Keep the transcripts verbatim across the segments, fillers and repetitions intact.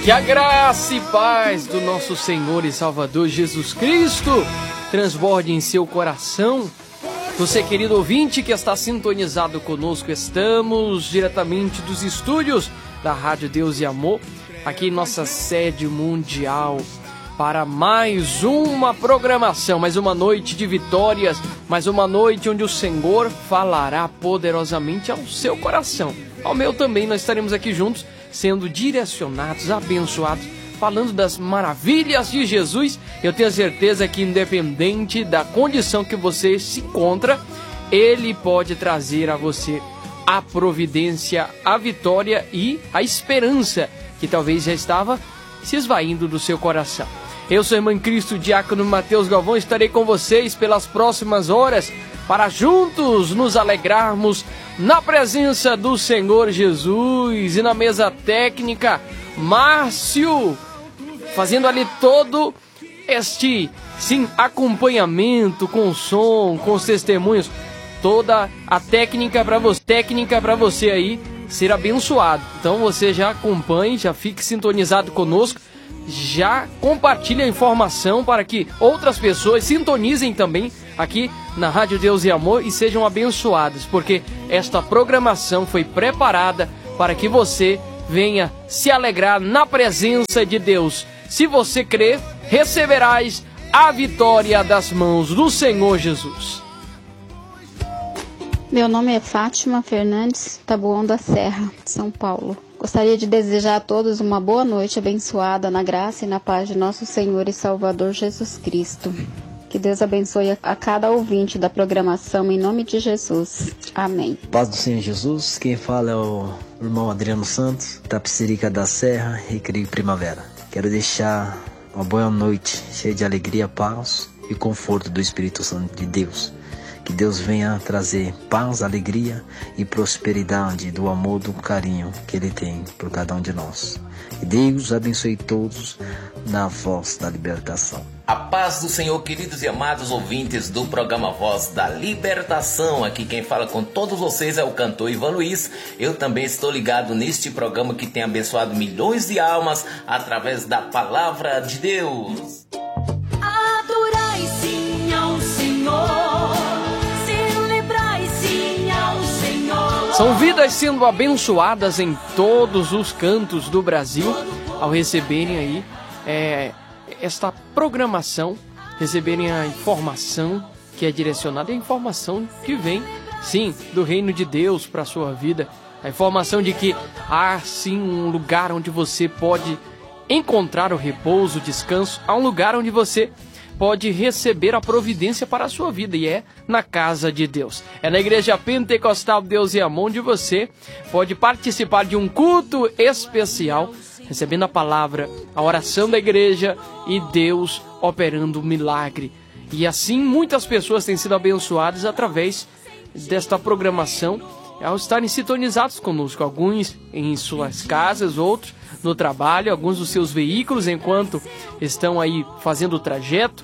Que a graça e paz do nosso Senhor e Salvador Jesus Cristo transborde em seu coração. Você, querido ouvinte que está sintonizado conosco, estamos diretamente dos estúdios da Rádio Deus e Amor, aqui em nossa sede mundial, para mais uma programação, mais uma noite de vitórias, mais uma noite onde o Senhor falará poderosamente ao seu coração. Ao meu também, nós estaremos aqui juntos, sendo direcionados, abençoados, falando das maravilhas de Jesus. Eu tenho certeza que, independente da condição que você se encontra, Ele pode trazer a você a providência, a vitória e a esperança que talvez já estava se esvaindo do seu coração. Eu sou o irmão em Cristo, diácono Mateus Galvão, estarei com vocês pelas próximas horas para juntos nos alegrarmos na presença do Senhor Jesus. E na mesa técnica, Márcio, fazendo ali todo este, sim, acompanhamento com o som, com os testemunhos, toda a técnica para você, técnica para você aí ser abençoado. Então você já acompanhe, já fique sintonizado conosco, já compartilhe a informação para que outras pessoas sintonizem também aqui na Rádio Deus e Amor e sejam abençoadas, porque esta programação foi preparada para que você venha se alegrar na presença de Deus. Se você crer, receberás a vitória das mãos do Senhor Jesus. Meu nome é Fátima Fernandes, Taboão da Serra, São Paulo. Gostaria de desejar a todos uma boa noite abençoada na graça e na paz de nosso Senhor e Salvador Jesus Cristo. Que Deus abençoe a cada ouvinte da programação, em nome de Jesus. Amém. Paz do Senhor Jesus, quem fala é o irmão Adriano Santos, Tapicerica da Serra, Recreio Primavera. Quero deixar uma boa noite, cheia de alegria, paz e conforto do Espírito Santo de Deus. Que Deus venha trazer paz, alegria e prosperidade do amor, do carinho que Ele tem por cada um de nós. Que Deus abençoe todos na voz da libertação. A paz do Senhor, queridos e amados ouvintes do programa Voz da Libertação. Aqui quem fala com todos vocês é o cantor Ivan Luiz. Eu também estou ligado neste programa que tem abençoado milhões de almas através da palavra de Deus. Adorai sim ao Senhor, celebrai sim ao Senhor. São vidas sendo abençoadas em todos os cantos do Brasil ao receberem aí é, esta programação, receberem a informação que é direcionada, a informação que vem, sim, do reino de Deus para a sua vida, a informação de que há sim um lugar onde você pode encontrar o repouso, o descanso, há um lugar onde você pode receber a providência para a sua vida, e é na casa de Deus. É na Igreja Pentecostal Deus e Amor, onde você pode participar de um culto especial, recebendo a palavra, a oração da igreja e Deus operando um milagre. E assim muitas pessoas têm sido abençoadas através desta programação, ao estarem sintonizados conosco, alguns em suas casas, outros no trabalho, alguns dos seus veículos enquanto estão aí fazendo o trajeto,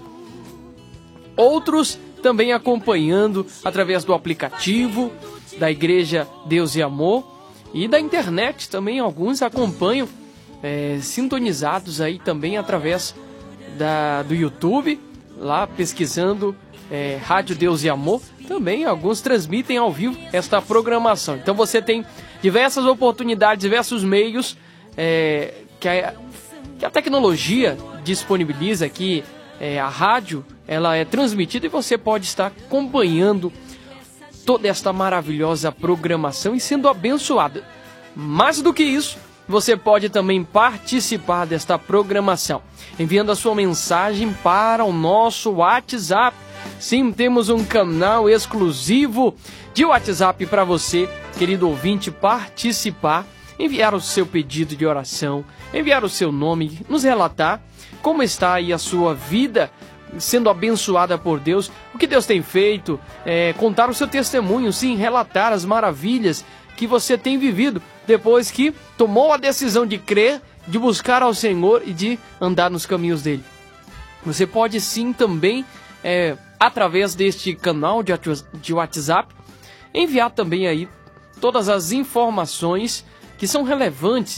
outros também acompanhando através do aplicativo da Igreja Deus e Amor e da internet também. Alguns acompanham é, sintonizados aí também através da, do YouTube, lá pesquisando é, Rádio Deus e Amor. Também alguns transmitem ao vivo esta programação. Então você tem diversas oportunidades, diversos meios é, que, a, que a tecnologia disponibiliza aqui. É, a rádio ela é transmitida e você pode estar acompanhando toda esta maravilhosa programação e sendo abençoado. Mais do que isso, você pode também participar desta programação, enviando a sua mensagem para o nosso WhatsApp. Sim, temos um canal exclusivo de WhatsApp para você, querido ouvinte, participar, enviar o seu pedido de oração, enviar o seu nome, nos relatar como está aí a sua vida, sendo abençoada por Deus, o que Deus tem feito, é, contar o seu testemunho, sim, relatar as maravilhas que você tem vivido depois que tomou a decisão de crer, de buscar ao Senhor e de andar nos caminhos dele. Você pode sim também, é, através deste canal de WhatsApp, enviar também aí todas as informações que são relevantes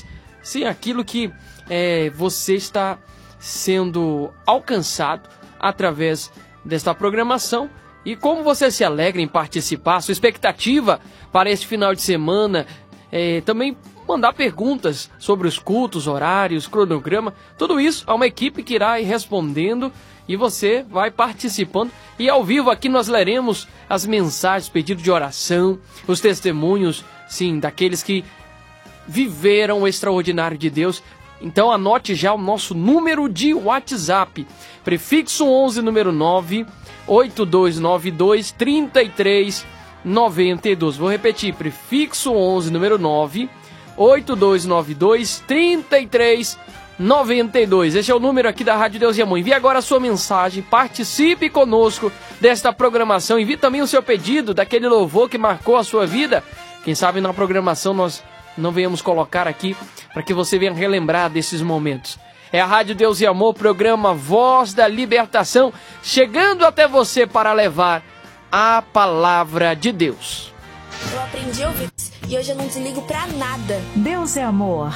sim, aquilo que é, você está sendo alcançado através desta programação e como você se alegra em participar, sua expectativa para este final de semana, é, também mandar perguntas sobre os cultos, horários, cronograma, tudo isso há uma equipe que irá ir respondendo e você vai participando. E ao vivo aqui nós leremos as mensagens, pedido de oração, os testemunhos, sim, daqueles que viveram o extraordinário de Deus. Então anote já o nosso número de WhatsApp, prefixo onze, número nove, oito dois nove dois, três três nove dois. Vou repetir, prefixo onze, número nove, oito dois nove dois, três três nove dois. Esse é o número aqui da Rádio Deus e Amor. Envie agora a sua mensagem, participe conosco desta programação. Envie também o seu pedido daquele louvor que marcou a sua vida. Quem sabe na programação nós não venhamos colocar aqui para que você venha relembrar desses momentos. É a Rádio Deus e Amor, programa Voz da Libertação, chegando até você para levar a palavra de Deus. Eu aprendi a ouvir e hoje eu não desligo pra nada. Deus é amor.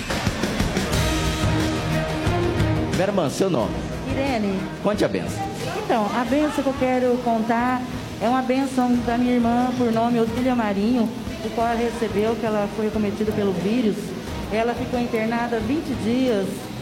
Minha irmã, seu nome? Irene. Conte a benção. Então, a benção que eu quero contar é uma benção da minha irmã por nome Odília Marinho, o qual ela recebeu, que ela foi acometida pelo vírus. Ela ficou internada vinte dias